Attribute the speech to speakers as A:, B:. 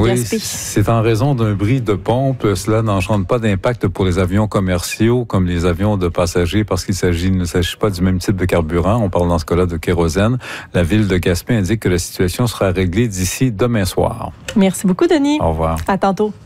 A: Gaspé.
B: C'est en raison d'un bris de pompe. Cela n'engendre pas d'impact pour les avions commerciaux comme les avions de passagers parce qu'il ne s'agit pas du même type de carburant. On parle dans ce cas-là de kérosène. La ville de Gaspé indique que la situation sera réglée d'ici demain soir.
A: Merci beaucoup, Denis.
B: Au revoir.
A: À tantôt.